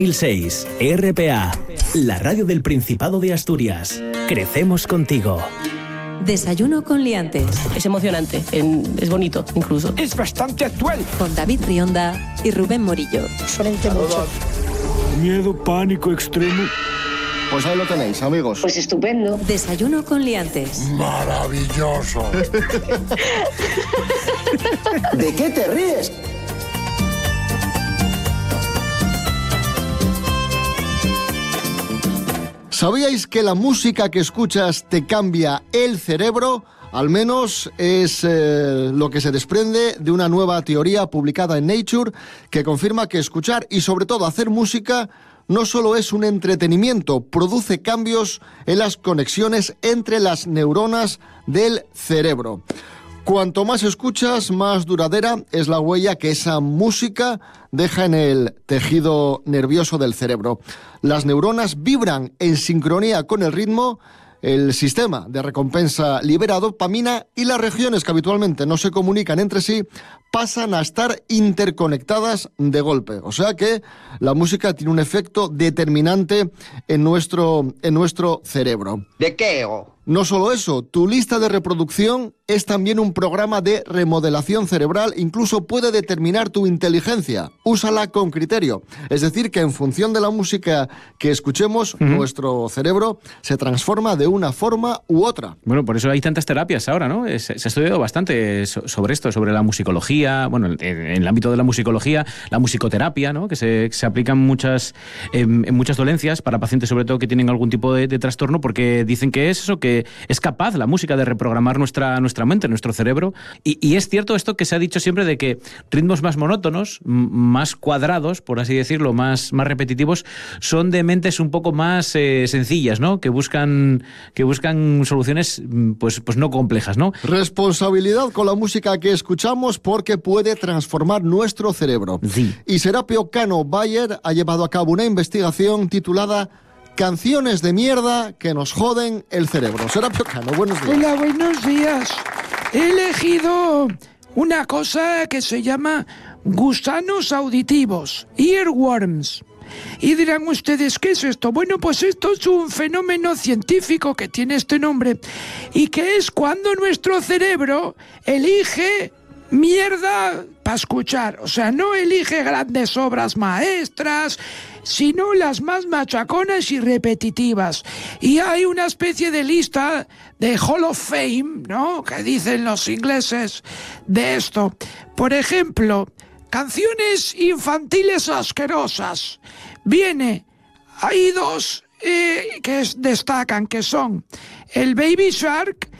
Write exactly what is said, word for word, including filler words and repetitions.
dos mil seis, R P A, la radio del Principado de Asturias. Crecemos contigo. Desayuno con liantes. Es emocionante, es bonito incluso. Es bastante actual. Con David Rionda y Rubén Morillo. Frente mucho. Miedo, pánico extremo. Pues ahí lo tenéis, amigos. Pues estupendo. Desayuno con liantes. Maravilloso. ¿De qué te ríes? ¿Sabíais que la música que escuchas te cambia el cerebro? Al menos es eh, lo que se desprende de una nueva teoría publicada en Nature que confirma que escuchar y sobre todo hacer música no solo es un entretenimiento, produce cambios en las conexiones entre las neuronas del cerebro. Cuanto más escuchas, más duradera es la huella que esa música deja en el tejido nervioso del cerebro. Las neuronas vibran en sincronía con el ritmo. El sistema de recompensa libera dopamina y las regiones que habitualmente no se comunican entre sí pasan a estar interconectadas de golpe. O sea que la música tiene un efecto determinante en nuestro, en nuestro cerebro. ¿De qué? Oh? No solo eso, tu lista de reproducción es también un programa de remodelación cerebral, incluso puede determinar tu inteligencia. Úsala con criterio. Es decir, que en función de la música que escuchemos, uh-huh. nuestro cerebro se transforma de una forma u otra. Bueno, por eso hay tantas terapias ahora, ¿no? Se, se ha estudiado bastante sobre esto, sobre la musicología, bueno, en, en el ámbito de la musicología, la musicoterapia, ¿no? Que se, se aplican muchas, en, en muchas dolencias para pacientes, sobre todo, que tienen algún tipo de, de trastorno, porque dicen que es eso, que es capaz la música de reprogramar nuestra, nuestra mente, nuestro cerebro. Y, y es cierto esto que se ha dicho siempre de que ritmos más monótonos, m- más cuadrados, por así decirlo, más, más repetitivos, son de mentes un poco más eh, sencillas, ¿no? Que buscan, que buscan soluciones pues, pues no complejas, ¿no? Responsabilidad con la música que escuchamos porque puede transformar nuestro cerebro. Sí. Y Serapio Cano Bayer ha llevado a cabo una investigación titulada Canciones de mierda que nos joden el cerebro. Serapio Cano, buenos días. Hola, buenos días. He elegido una cosa que se llama gusanos auditivos, earworms. Y dirán ustedes, ¿qué es esto? Bueno, pues esto es un fenómeno científico que tiene este nombre y que es cuando nuestro cerebro elige mierda para escuchar. O sea, no elige grandes obras maestras, sino las más machaconas y repetitivas. Y hay una especie de lista de Hall of Fame, ¿no?, que dicen los ingleses de esto. Por ejemplo, canciones infantiles asquerosas. Viene, hay dos eh, que es, destacan, que son el Baby Shark